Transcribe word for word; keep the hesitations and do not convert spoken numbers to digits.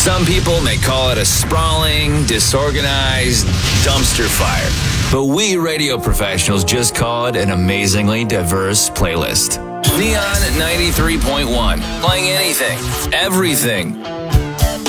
Some people may call it a sprawling, disorganized dumpster fire. But we radio professionals just call it an amazingly diverse playlist. Neon ninety-three point one. Playing anything, everything,